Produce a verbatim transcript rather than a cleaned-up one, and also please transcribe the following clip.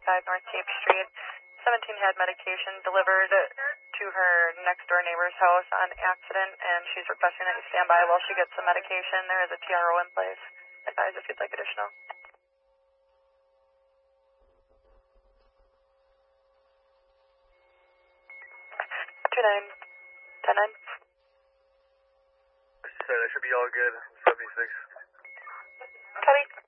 five North Cape Street. seventeen had medication delivered to her next door neighbor's house on accident, and she's requesting that you stand by while she gets some medication. There is a T R O in place. Advise if you'd like additional. two nine, ten nine. That should be all good. seventy-six. Copy.